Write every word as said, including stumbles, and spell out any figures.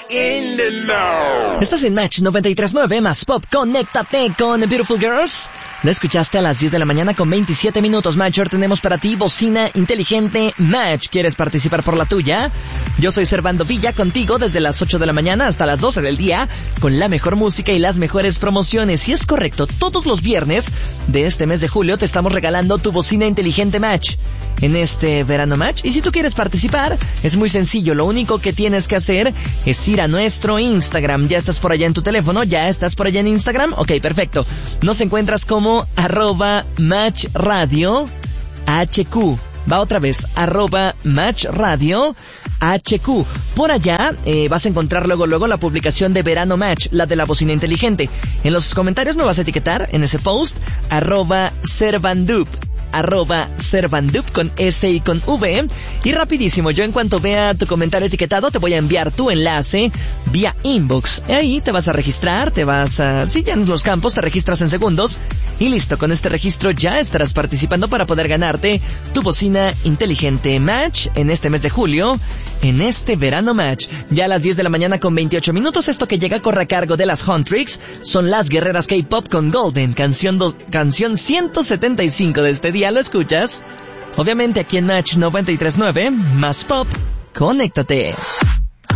in the know. Estás en Match noventa y tres punto nueve más Pop. Conéctate con Beautiful Girls. Lo escuchaste a las diez de la mañana con veintisiete minutos. Matcher, tenemos para ti bocina inteligente Match. ¿Quieres participar por la tuya? Yo soy Servando Villa, contigo desde las ocho de la mañana hasta las doce del día, con la mejor música y las mejores promociones. Y es correcto, todos los viernes de este mes de julio te estamos regalando tu bocina inteligente Match en este verano Match. Y si tú quieres participar, es muy sencillo. Lo único que tienes que hacer es ir a nuestro Instagram. ¿Ya estás por allá en tu teléfono? ¿Ya estás por allá en Instagram? Ok, perfecto. Nos encuentras como arroba Match Radio H Q. Va otra vez, arroba Match Radio H Q. Por allá eh, vas a encontrar luego luego la publicación de Verano Match, la de la bocina inteligente. En los comentarios me vas a etiquetar en ese post, arroba Servandup. arroba Servandup con S y con V. Y rapidísimo, yo en cuanto vea tu comentario etiquetado te voy a enviar tu enlace vía inbox. Ahí te vas a registrar, te vas a... Si llenas los campos, te registras en segundos y listo, con este registro ya estarás participando para poder ganarte tu bocina inteligente Match en este mes de julio, en este verano Match. Ya a las diez de la mañana con veintiocho minutos, esto que llega corre a cargo de las Huntrix, son las guerreras K-Pop con Golden, canción, do... canción ciento setenta y cinco de este día. ¿Lo escuchas? Obviamente aquí en Match noventa y tres punto nueve, más Pop. Conéctate.